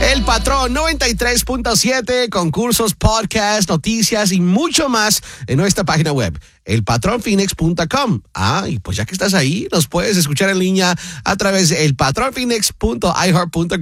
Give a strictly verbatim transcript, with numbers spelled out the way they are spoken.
El Patrón noventa y tres punto siete, concursos, podcasts, noticias y mucho más en nuestra página web, el patrón phoenix punto com. Ah, y pues ya que estás ahí, nos puedes escuchar en línea a través de el patrón phoenix punto i heart punto com.